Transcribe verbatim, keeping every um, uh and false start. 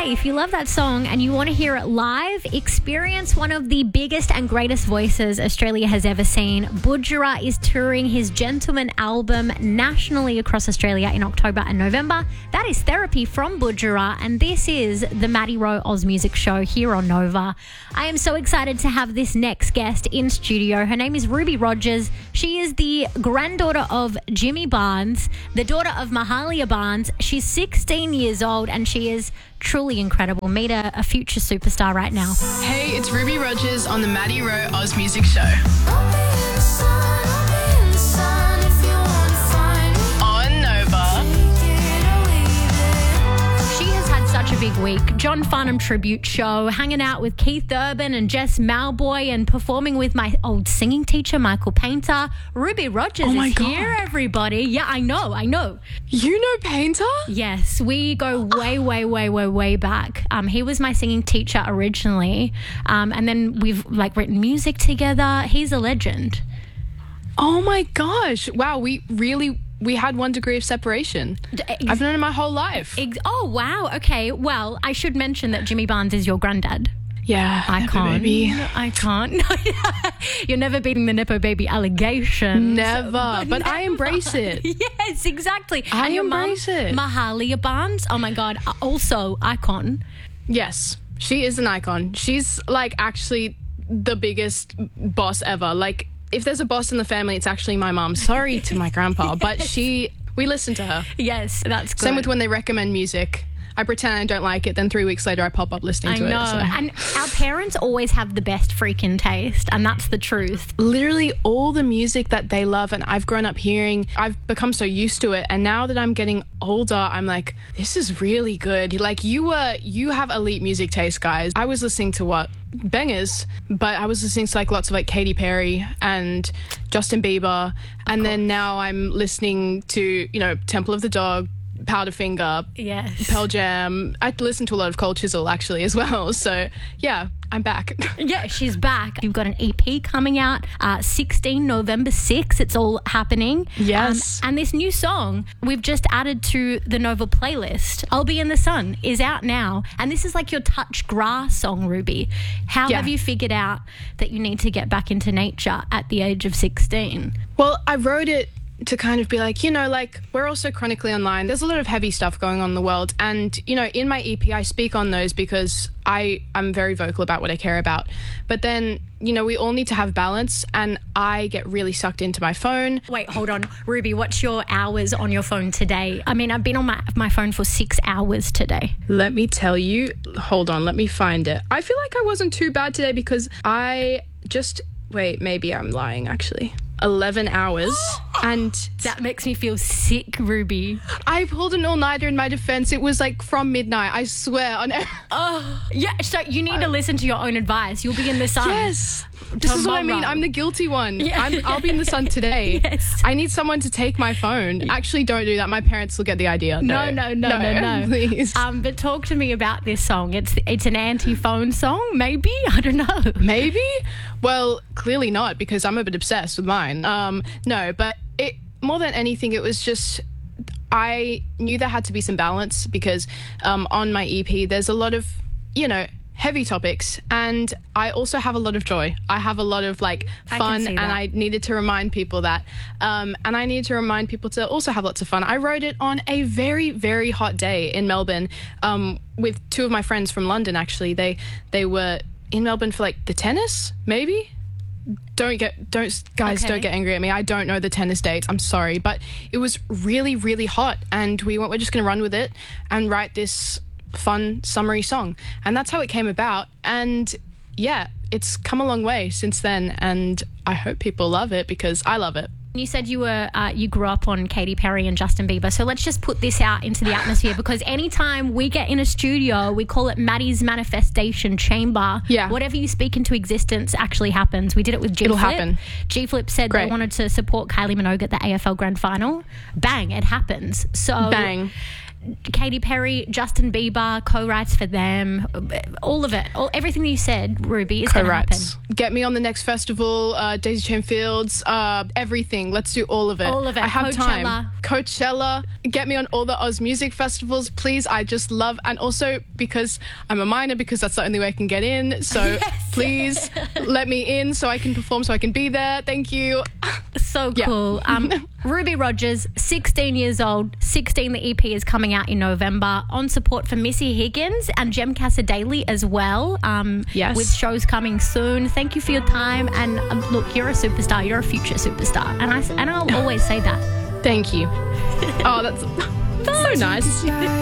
Hey, if you love that song and you want to hear it live, experience one of the biggest and greatest voices Australia has ever seen. Budjerah is touring his Gentleman album nationally across Australia in October and November. That is Therapy from Budjerah, and this is the Maddie Rowe Oz Music Show here on Nova. I am so excited to have this next guest in studio. Her name is Ruby Rogers. She is the granddaughter of Jimmy Barnes, the daughter of Mahalia Barnes. She's sixteen years old and she is truly incredible. Meet a, a future superstar right now. Hey, it's Ruby Rogers on the Maddie Rowe Oz Music Show. On Nova. She has had such a big week. John Farnham tribute show, hanging out with Keith Urban and Jess Malboy and performing with my old singing teacher, Michael Painter. Ruby Rogers Oh my is God. here, everybody. Yeah, I know, I know. You know Painter? Yes, we go way, way, way, way, way back. Um, he was my singing teacher originally, um, and then we've like written music together. He's a legend. Oh my gosh. Wow, we really, we had one degree of separation. Ex- I've known him my whole life. ex- oh, wow. Okay. Well, I should mention that Jimmy Barnes is your granddad. Yeah. I Nepo can't. Baby. I can't. You're never beating the Nepo Baby allegation. Never. But I embrace it. Yes, exactly. I and your mum, embrace it. Mahalia Barnes. Oh my God. Also icon. Yes, she is an icon. She's like actually the biggest boss ever. Like, if there's a boss in the family, it's actually my mum. Sorry to my grandpa, but she, we listen to her. Yes, that's good. Same with when they recommend music. I pretend I don't like it, then three weeks later I pop up listening I to know. it. So. And our parents always have the best freaking taste, and that's the truth. Literally all the music that they love and I've grown up hearing, I've become so used to it, and now that I'm getting older, I'm like, this is really good. Like, you were, you have elite music taste, guys. I was listening to what? Bangers, but I was listening to like lots of like Katy Perry and Justin Bieber, and then now I'm listening to, you know, Temple of the Dog, Powderfinger, Yes. Pearl Jam. I listen to a lot of Cold Chisel actually as well. So yeah, I'm back. Yeah, she's back. You've got an E P coming out, uh, sixteen November sixth. It's all happening. Yes. Um, and this new song we've just added to the Nova playlist, I'll Be in the Sun, is out now. And this is like your touch grass song, Ruby. How Yeah. have you figured out that you need to get back into nature at the age of sixteen? Well, I wrote it to kind of be like, you know, like, we're also chronically online. There's a lot of heavy stuff going on in the world. And, you know, in my E P, I speak on those because I, I'm very vocal about what I care about. But then, you know, we all need to have balance. And I get really sucked into my phone. Wait, hold on. Ruby, what's your hours on your phone today? I mean, I've been on my, my phone for six hours today. Let me tell you. Hold on, let me find it. I feel like I wasn't too bad today because I just, wait, maybe I'm lying actually. eleven hours. And That makes me feel sick, Ruby. I pulled an all-nighter in my defense. It was like from midnight, I swear. On Oh, yeah. So you need to listen to your own advice. You'll be in the sun. Yes. This is what I mean. Tomorrow. I'm the guilty one. Yeah. I'm, I'll be in the sun today. Yes. I need someone to take my phone. Actually, don't do that. My parents will get the idea. No, no, no, no, no. Please. Um, but talk to me about this song. It's it's an anti-phone song, maybe? I don't know. Maybe? Well, clearly not, because I'm a bit obsessed with mine. Um, no, but it more than anything, it was just, I knew there had to be some balance because um, on my E P, there's a lot of, you know, heavy topics, and I also have a lot of joy. I have a lot of like I can fun, see and that. I needed to remind people that. Um, and I needed to remind people to also have lots of fun. I wrote it on a very, very hot day in Melbourne um, with two of my friends from London, actually. They they were in Melbourne for like the tennis, maybe? Don't get, don't, guys, Okay. don't get angry at me. I don't know the tennis dates. I'm sorry. But it was really, really hot. And we went, we're just going to run with it and write this fun, summery song. And that's how it came about. And yeah, it's come a long way since then. And I hope people love it because I love it. You said you were uh, you grew up on Katy Perry and Justin Bieber, so let's just put this out into the atmosphere because anytime we get in a studio, we call it Maddie's manifestation chamber. Yeah. Whatever you speak into existence actually happens. We did it with G It'll Flip. happen. G Flip said they Great. wanted to support Kylie Minogue at the A F L Grand Final. Bang, it happens. So Bang. Katy Perry, Justin Bieber, co-writes for them. All of it. All, everything that you said, Ruby, is going to happen. Get me on the next festival, uh, Daisy Chain Fields, uh, everything. Let's do all of it. All of it. I have Coachella. time. Coachella. Get me on all the Oz music festivals, please. I just love, and also because I'm a minor, because that's the only way I can get in. So yes. Please let me in so I can perform, so I can be there. Thank you. So cool. Yeah. um, Ruby Rogers, sixteen years old. sixteen, the E P is coming out in November, on support for Missy Higgins and Jem Casadaley as well. Um, yes. With shows coming soon. Thank you for your time. And um, look, you're a superstar. You're a future superstar. And, I, and I'll always say that. Thank you. Oh, that's so nice.